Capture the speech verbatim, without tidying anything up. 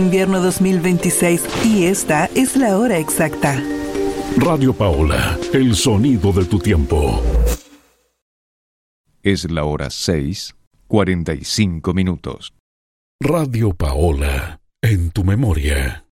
Invierno dos mil veintiséis y esta es la hora exacta. Radio Paola, el sonido de tu tiempo. Es la hora seis, cuarenta y cinco minutos. Radio Paola, en tu memoria.